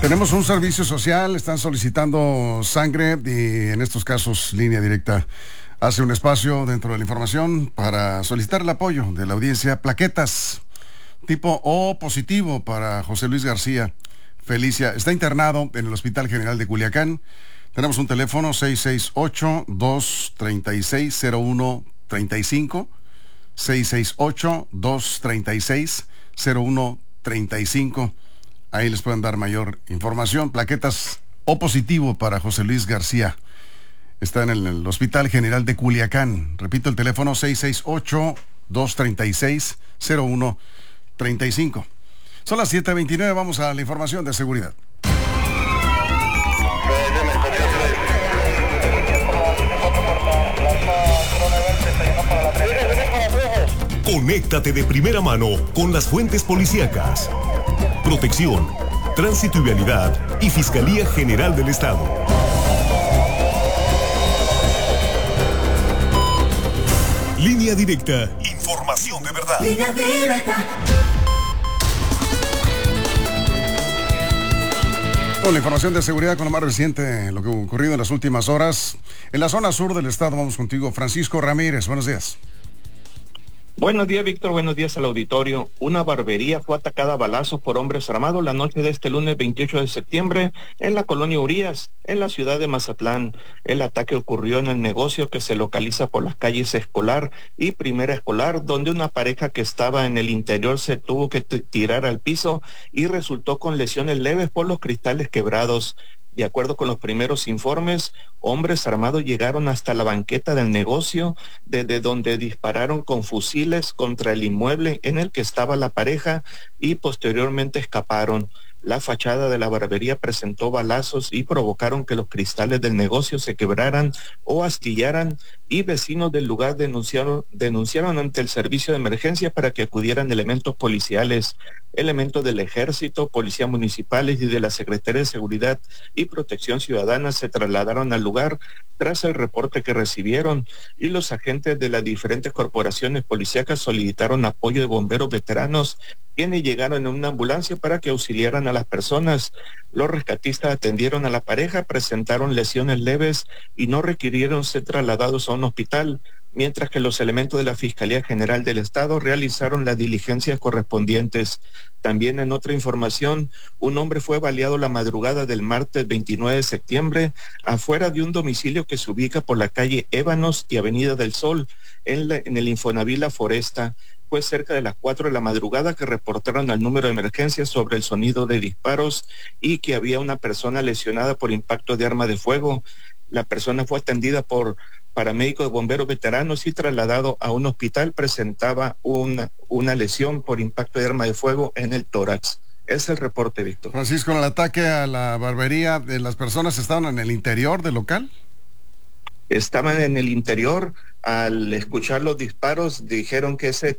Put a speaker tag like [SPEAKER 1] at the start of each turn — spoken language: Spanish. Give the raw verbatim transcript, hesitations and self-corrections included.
[SPEAKER 1] Tenemos un servicio social, están solicitando sangre y en estos casos Línea Directa hace un espacio dentro de la información para solicitar el apoyo de la audiencia. Plaquetas tipo O positivo para José Luis García Felicia. Está internado en el Hospital General de Culiacán. Tenemos un teléfono seis seis ocho, dos tres seis, cero uno tres cinco. seis seis ocho, dos tres seis, cero uno tres cinco. Ahí les pueden dar mayor información. Plaquetas O positivo para José Luis García. Está en el, el Hospital General de Culiacán. Repito el teléfono seis seis ocho, dos tres seis, cero uno tres cinco. Son las siete veintinueve, vamos a la información de seguridad.
[SPEAKER 2] Conéctate de primera mano con las fuentes policíacas. Protección, Tránsito y Vialidad y Fiscalía General del Estado. Línea Directa. Información de verdad. Línea Directa.
[SPEAKER 1] Con la información de seguridad, con lo más reciente, lo que ha ocurrido en las últimas horas. En la zona sur del estado, vamos contigo, Francisco Ramírez. Buenos días.
[SPEAKER 3] Buenos días, Víctor. Buenos días al auditorio. Una barbería fue atacada a balazos por hombres armados la noche de este lunes veintiocho de septiembre en la colonia Urias, en la ciudad de Mazatlán. El ataque ocurrió en el negocio que se localiza por las calles Escolar y Primera Escolar, donde una pareja que estaba en el interior se tuvo que t- tirar al piso y resultó con lesiones leves por los cristales quebrados. De acuerdo con los primeros informes, hombres armados llegaron hasta la banqueta del negocio, desde donde dispararon con fusiles contra el inmueble en el que estaba la pareja y posteriormente escaparon. La fachada de la barbería presentó balazos y provocaron que los cristales del negocio se quebraran o astillaran, y vecinos del lugar denunciaron, denunciaron ante el servicio de emergencia para que acudieran elementos policiales. Elementos del Ejército, policías municipales y de la Secretaría de Seguridad y Protección Ciudadana se trasladaron al lugar tras el reporte que recibieron, y los agentes de las diferentes corporaciones policíacas solicitaron apoyo de bomberos veteranos, quienes llegaron en una ambulancia para que auxiliaran a las personas. Los rescatistas atendieron a la pareja, presentaron lesiones leves y no requirieron ser trasladados a un hospital, mientras que los elementos de la Fiscalía General del Estado realizaron las diligencias correspondientes. También en otra información, un hombre fue baleado la madrugada del martes veintinueve de septiembre afuera de un domicilio que se ubica por la calle Ébanos y Avenida del Sol, en, la, en el Infonavit La Foresta. Fue cerca de las cuatro de la madrugada que reportaron al número de emergencias sobre el sonido de disparos y que había una persona lesionada por impacto de arma de fuego. La persona fue atendida por paramédicos de bomberos veteranos y trasladado a un hospital. Presentaba una, una lesión por impacto de arma de fuego en el tórax. Es el reporte, Víctor.
[SPEAKER 1] Francisco, en el ataque a la barbería, ¿las personas estaban en el interior del local?
[SPEAKER 3] Estaban en el interior. Al escuchar los disparos dijeron que ese